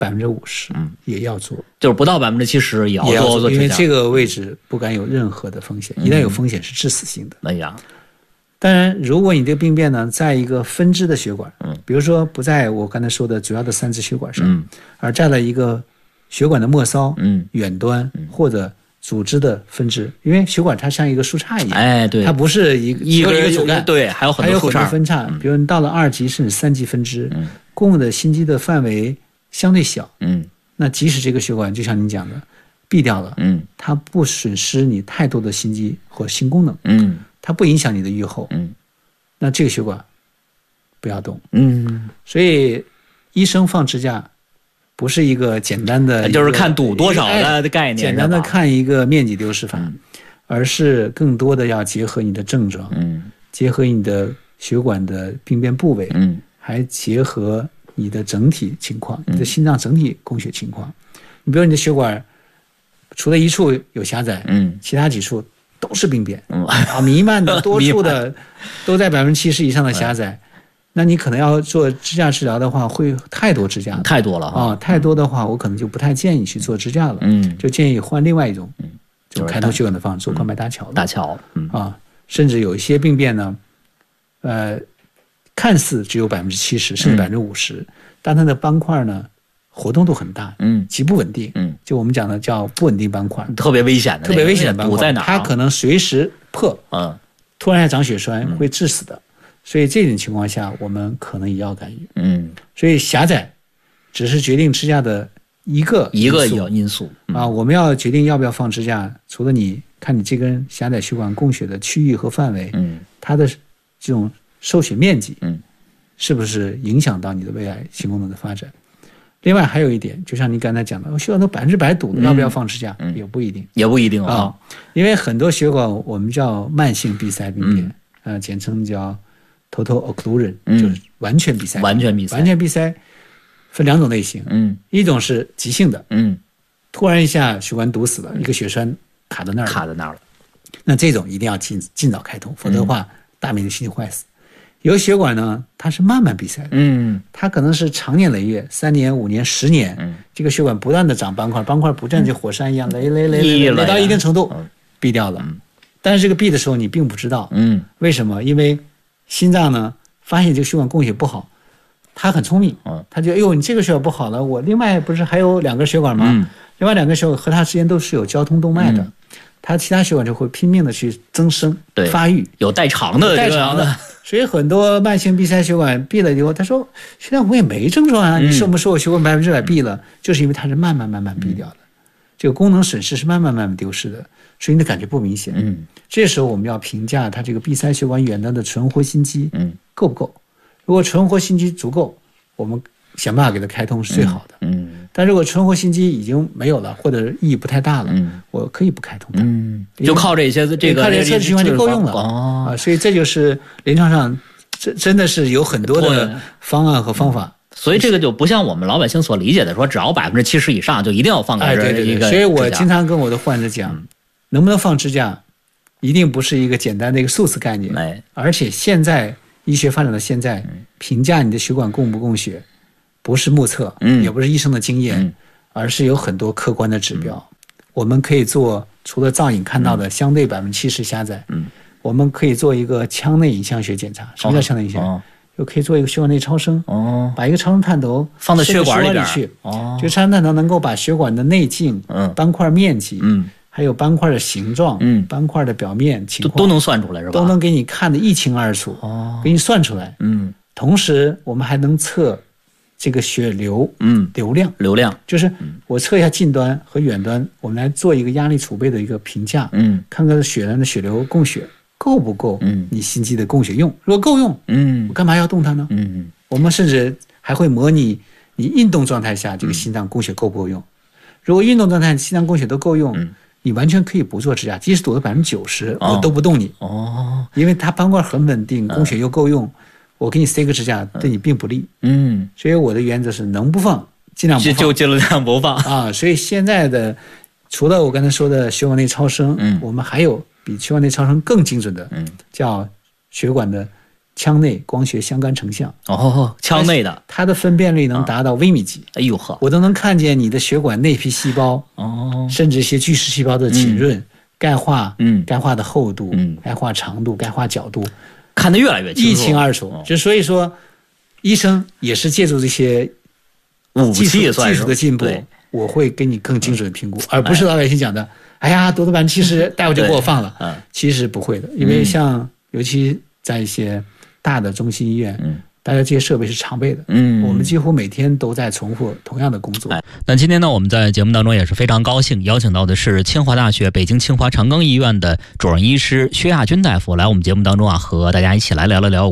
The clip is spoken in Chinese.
50%，也要做， 就是不到70%也要做， 因为这个位置不敢有任何的风险，一旦有风险是致死性的。 哎呀， 当然，如果你这个病变呢，在一个分支的血管，比如说不在我刚才说的主要的3支血管上，而在了一个血管的末梢、远端或者组织的分支，因为血管它像一个树杈一样， 哎，对， 它不是一个主干， 对，还有很多分叉，比如你到了2级甚至3级分支，供的心肌的范围相对小，那即使这个血管就像你讲的闭掉了，它不损失你太多的心肌或心功能，它不影响你的预后，那这个血管不要动，所以医生放支架不是一个简单的， 就是看堵多少的概念， 简单的看一个面积丢失法，而是更多的要结合你的症状，结合你的血管的病变部位，还结合你的整体情况，你的心脏整体供血情况。你比如你的血管除了一处有狭窄，其他几处都是病变，弥漫的多处的都在70%以上的狭窄。那你可能要做支架治疗的话，会太多支架了， 太多了啊！ 太多的话，我可能就不太建议去做支架了，就建议换另外一种，就开通血管的方式，做冠脉搭桥，甚至有一些病变呢，看似只有70%甚至50%，但它的斑块呢活动度很大，极不稳定，就我们讲的叫不稳定斑块， 特别危险的斑块， 在哪？ 它可能随时破，突然长血栓会致死的。所以这种情况下，我们可能也要干预。所以狭窄只是决定支架的一个因素我们要决定要不要放支架，除了你看你这根狭窄血管供血的区域和范围，它的这种受血面积，是不是影响到你的未来心功能的发展？另外还有一点，就像你刚才讲的，血管都100%堵了，要不要放支架？也不一定，因为很多血管我们叫慢性闭塞病变，简称叫total occlusion，就是完全闭塞。完全闭塞分2种类型，一种是急性的，突然一下血管堵死了，一个血栓卡在那儿了，那这种一定要尽早开通，否则的话大面积心肌坏死。有血管呢，它是慢慢闭塞的，它可能是长年累月，3年、5年、10年，这个血管不断的长斑块不断就火山一样垒到一定程度，闭掉了。但是这个闭的时候你并不知道，为什么？因为心脏呢发现这个血管供血不好，他很聪明，他就你这个血管不好了，我另外不是还有2根血管吗？另外2根血管和它之间都是有交通动脉的，它其他血管就会拼命的去增生发育， 有代偿的， 所以很多慢性闭塞血管闭了以后，他说现在我也没症状啊，你说我血管100%闭了，就是因为它是慢慢闭掉的，这个功能损失是慢慢丢失的，所以你的感觉不明显。这时候我们要评价它这个闭塞血管远端的存活心肌够不够。如果存活心肌足够，我们想办法给它开通是最好的。但如果存活心肌已经没有了，或者意义不太大了，我可以不开通它。 就靠这些测试循环就够用了所以这就是临床上真的是有很多的方案和方法。 所以这个就不像我们老百姓所理解的说，只要70%以上就一定要放个一个。 所以我经常跟我的患者讲，能不能放支架，一定不是一个简单的一个数字概念，而且现在医学发展到现在，评价你的血管供不供血，不是目测，也不是医生的经验，而是有很多客观的指标。我们可以做除了造影看到的相对70%狭窄，我们可以做一个腔内影像学检查。什么叫腔内影像？又可以做一个血管内超声，把一个超声探头放到血管里去，这个超声探头能够把血管的内径、斑块面积，还有斑块的形状，斑块的表面情况都能算出来，是吧？ 都能给你看得一清二楚，给你算出来。同时我们还能测这个血流，流量就是我测一下近端和远端，我们来做一个压力储备的一个评价，看看血管的血流供血够不够你心肌的供血用。如果够用，我干嘛要动它呢？我们甚至还会模拟你运动状态下这个心脏供血够不够用。如果运动状态心脏供血都够用，你完全可以不做支架，即使堵到90%，我都不动你，因为它斑块很稳定，供血又够用，我给你塞个支架对你并不利。所以我的原则是能不放尽量不放， 就尽量不放所以现在的除了我刚才说的血管内超声，我们还有比血管内超声更精准的，叫血管的腔内光学相干成像。 腔内的， 它的分辨率能达到微米级。 哎呦呵， 我都能看见你的血管内皮细胞，甚至一些巨噬细胞的浸润、钙化、钙化的厚度、钙化长度、钙化角度， 看得越来越清楚， 一清二楚。就所以说，医生也是借助这些技术的进步，我会给你更精准的评估，而不是老百姓讲的，哎呀，得了70%，大夫就给我放了。其实不会的，因为像尤其在一些大的中心医院，大家这些设备是常备的，我们几乎每天都在重复同样的工作。 那今天呢，我们在节目当中也是非常高兴，邀请到的是清华大学北京清华长庚医院的主任医师薛亚军大夫来我们节目当中和大家一起来聊一聊